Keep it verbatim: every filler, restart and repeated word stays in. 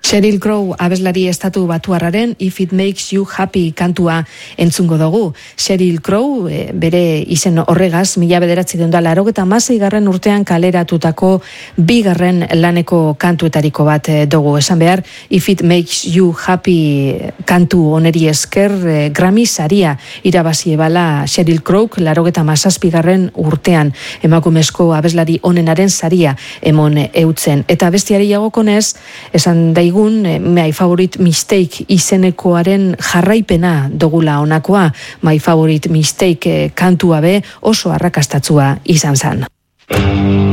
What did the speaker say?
Sheryl Crow abeslari estatu batuarraren If It Makes You Happy kantua entzungo dugu. Sheryl Crow e, bere izen horregaz, mila bederatzi deunda larogeta hamasei garren urtean kaleratutako bigarren laneko kantuetariko bat e, dugu. Esan behar, If It Makes You Happy kantu oneri esker e, Grammy saria irabazi ebala Sheryl Crow larogeta hamazazpi garren urtean emakumezko abeslari onenaren saria emon eutzen. Eta bestiari jagokonez, esan daigun My Favorite Mistake izenekoaren jarraipena dogula honakoa. My Favorite Mistake kantua be oso arrakastatsua izan zen.